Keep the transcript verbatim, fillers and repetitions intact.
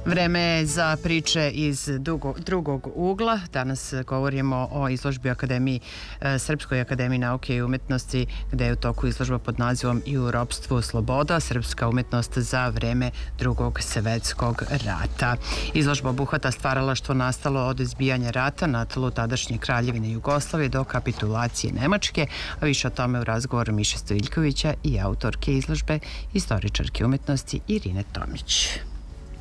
Vreme je za priče iz dugo, drugog ugla. Danas govorimo o izložbi u Akademiji, Srpskoj akademiji nauke i umetnosti, gde je u toku izložba pod nazivom I u ropstvu sloboda, srpska umetnost za vreme drugog svetskog rata. Izložba obuhvata stvaralaštvo nastalo od izbijanja rata na tlu tadašnje Kraljevine Jugoslavije do kapitulacije Nemačke, a više o tome u razgovoru Miše Stojiljkovića i autorke izložbe, istoričarke umetnosti Irine Tomić.